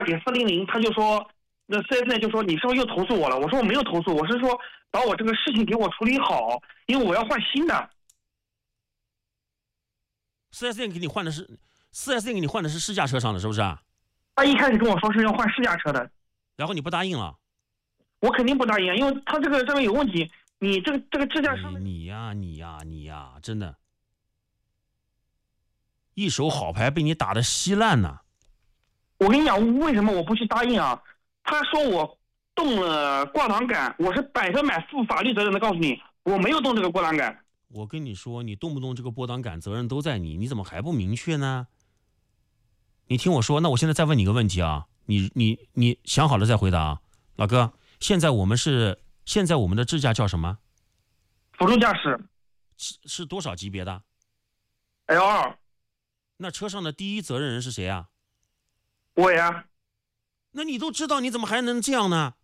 给400，他就说那4S店就说你是不是又投诉我了？我说我没有投诉，我是说把我这个事情给我处理好，因为我要换新的。 4S店给你换的是试驾车上的，是不是啊？ 他一开始跟我说是要换试驾车的， 然后你不答应了？ 我肯定不答应，因为他这个上面有问题。你这个支架上面你呀，真的，一手好牌被你打得稀烂呢。 我跟你讲，为什么我不去答应啊？他说我动了挂挡杆，我是100%负法律责任的，告诉你，我没有动这个挂挡杆。 我跟你说，你动不动这个拨挡杆，责任都在你，你怎么还不明确呢？你听我说，那我现在再问你一个问题啊，你想好了再回答啊，老哥。现在我们的支架叫什么？ 辅助驾驶是多少级别的 L2。 那车上的第一责任人是谁啊？ 我呀。 那你都知道，你怎么还能这样呢？